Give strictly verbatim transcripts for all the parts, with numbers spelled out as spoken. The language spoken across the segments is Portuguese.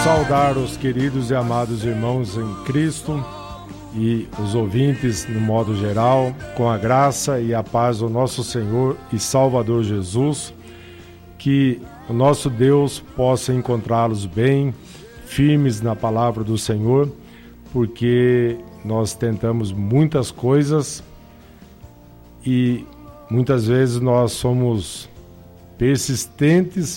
Saudar os queridos e amados irmãos em Cristo e os ouvintes no modo geral, com a graça e a paz do nosso Senhor e Salvador Jesus, que o nosso Deus possa encontrá-los bem, firmes na palavra do Senhor, porque nós tentamos muitas coisas e muitas vezes nós somos persistentes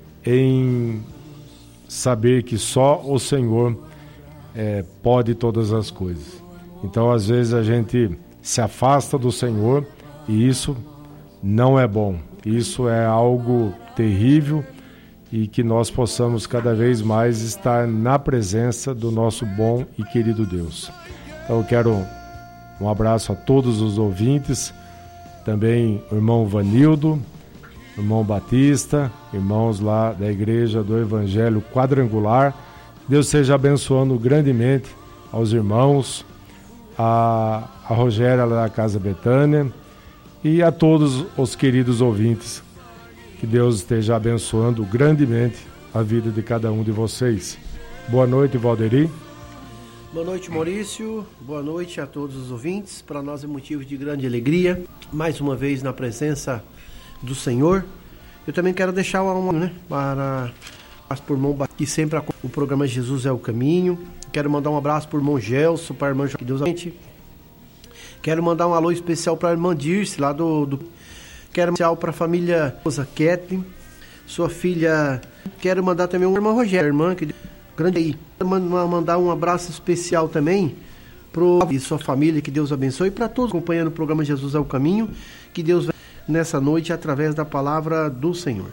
em saber que só o Senhor é, pode todas as coisas. Então, às vezes, a gente se afasta do Senhor e isso não é bom. Isso é algo terrível e que nós possamos cada vez mais estar na presença do nosso bom e querido Deus. Então, eu quero um abraço a todos os ouvintes, também o irmão Vanildo, irmão Batista, irmãos lá da Igreja do Evangelho Quadrangular. Deus seja abençoando grandemente aos irmãos, a, a Rogéria lá da Casa Betânia e a todos os queridos ouvintes. Que Deus esteja abençoando grandemente a vida de cada um de vocês. Boa noite, Valderi. Boa noite, Maurício. Boa noite a todos os ouvintes. Para nós é motivo de grande alegria, mais uma vez na presença do Senhor. Eu também quero deixar uma, né, para por irmão que sempre o programa Jesus é o Caminho. Quero mandar um abraço para o irmão Gelson, para a irmã que Deus abençoe. Quero mandar um alô especial para a irmã Dirce, lá do, do... Quero mandar para a família Kathleen, sua filha. Quero mandar também uma irmã Rogéria, irmã que grande aí. Quero mandar um abraço especial também para sua família, que Deus abençoe, e para todos acompanhando o programa Jesus é o Caminho, que Deus vai nessa noite através da palavra do Senhor.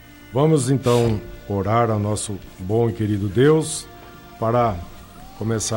Vamos então orar ao nosso bom e querido Deus para começar